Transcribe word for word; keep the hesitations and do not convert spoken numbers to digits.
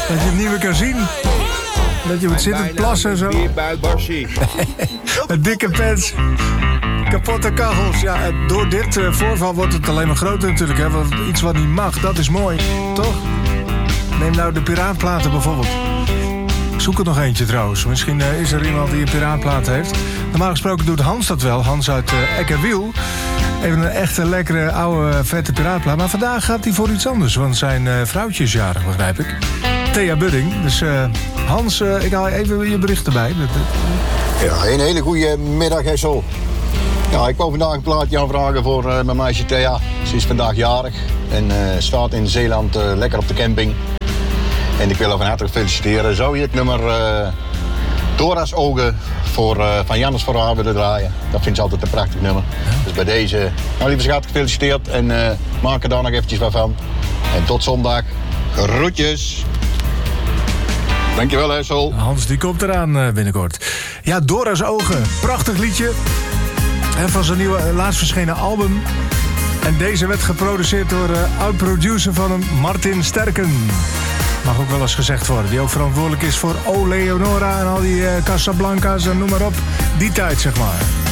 Dat je het niet meer kan zien. Dat je moet zitten plassen en zo. Een dikke pens. Kapotte kachels. Ja, door dit uh, voorval wordt het alleen maar groter natuurlijk. Hè? Want iets wat niet mag, dat is mooi. Toch? Neem nou de piraatplaten bijvoorbeeld. Ik zoek er nog eentje trouwens. Misschien uh, is er iemand die een piraatplaat heeft. Normaal gesproken doet Hans dat wel. Hans uit uh, Ekkerwiel. Even een echte lekkere oude vette piraatplaat. Maar vandaag gaat hij voor iets anders. Want zijn uh, vrouwtje is jarig, begrijp ik. Thea Budding. Dus uh, Hans, uh, ik haal even je bericht erbij. Ja, een hele goede middag, Hessel. Ja, ik wou vandaag een plaatje aanvragen voor uh, mijn meisje Thea. Ze is vandaag jarig en uh, staat in Zeeland uh, lekker op de camping. En ik wil haar van harte feliciteren. Zou je het nummer uh, Dora's Ogen voor, uh, van Jannes voor haar willen draaien? Dat vindt ze altijd een prachtig nummer. Dus bij deze, nou lieve schat, gefeliciteerd en uh, maak er dan nog eventjes wat van. En tot zondag. Groetjes. Dankjewel, Hessel. Hans, die komt eraan uh, binnenkort. Ja, Dora's Ogen. Prachtig liedje. En van zijn nieuwe, uh, laatst verschenen album. En deze werd geproduceerd door uh, oud-producer van hem, Martin Sterken. Mag ook wel eens gezegd worden. Die ook verantwoordelijk is voor O Leonora en al die uh, Casablanca's en noem maar op. Die tijd, zeg maar.